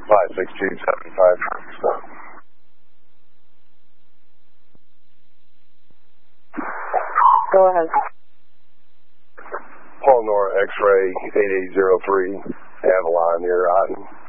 56275. Go ahead. Paul Nora X-ray 8803, Avalon near Otten.